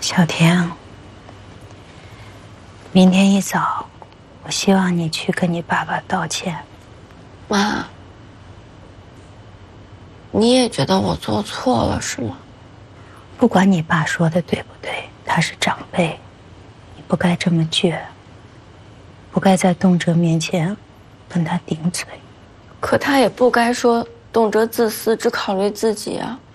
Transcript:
小田，明天一早，我希望你去跟你爸爸道歉。 妈，你也觉得我做错了是吗？ 不管你爸说的对不对，他是长辈，你不该这么倔，不该在动辄面前跟他顶嘴。 可他也不该说动辄自私，只考虑自己啊。